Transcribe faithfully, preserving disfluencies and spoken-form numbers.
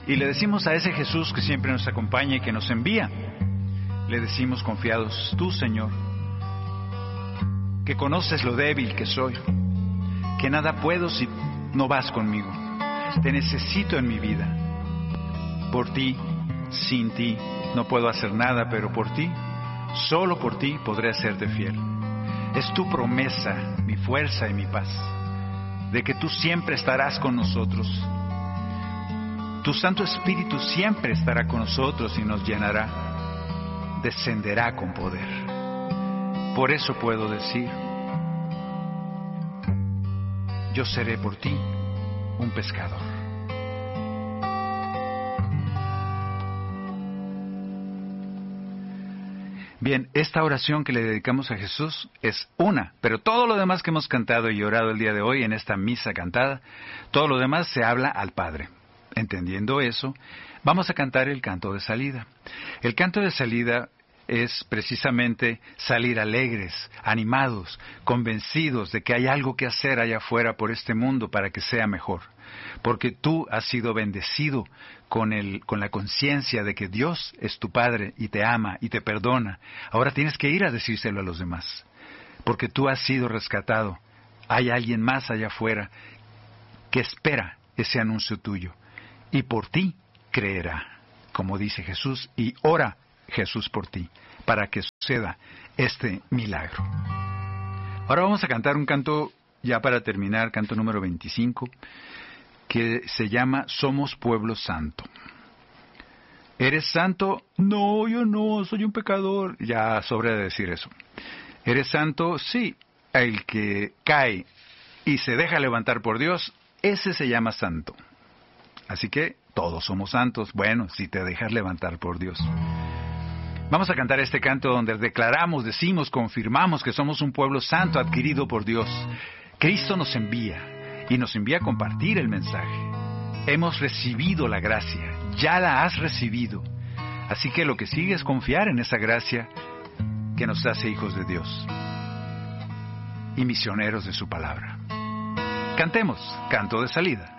Y le decimos a ese Jesús que siempre nos acompaña y que nos envía, le decimos confiados: tú, Señor, que conoces lo débil que soy, que nada puedo si no vas conmigo. Te necesito en mi vida. Por ti, sin ti, no puedo hacer nada, pero por ti, solo por ti podré hacerte fiel. Es tu promesa, mi fuerza y mi paz, de que tú siempre estarás con nosotros. Tu Santo Espíritu siempre estará con nosotros y nos llenará, descenderá con poder. Por eso puedo decir: yo seré por ti un pescador. Bien, esta oración que le dedicamos a Jesús es una, pero todo lo demás que hemos cantado y orado el día de hoy en esta misa cantada, todo lo demás se habla al Padre. Entendiendo eso, vamos a cantar el canto de salida. El canto de salida es precisamente salir alegres, animados, convencidos de que hay algo que hacer allá afuera por este mundo para que sea mejor. Porque tú has sido bendecido con el, con la conciencia de que Dios es tu Padre y te ama y te perdona. Ahora tienes que ir a decírselo a los demás. Porque tú has sido rescatado. Hay alguien más allá afuera que espera ese anuncio tuyo. Y por ti creerá, como dice Jesús, y ora Jesús por ti, para que suceda este milagro. Ahora vamos a cantar un canto, ya para terminar, canto número veinticinco, que se llama Somos Pueblo Santo. ¿Eres santo? No, yo no, soy un pecador. Ya sobra decir eso. ¿Eres santo? Sí. El que cae y se deja levantar por Dios, ese se llama santo. Así que todos somos santos, bueno, si te dejas levantar por Dios. Vamos a cantar este canto donde declaramos, decimos, confirmamos que somos un pueblo santo adquirido por Dios. Cristo nos envía y nos envía a compartir el mensaje. Hemos recibido la gracia, ya la has recibido. Así que lo que sigue es confiar en esa gracia que nos hace hijos de Dios y misioneros de su palabra. Cantemos, canto de salida.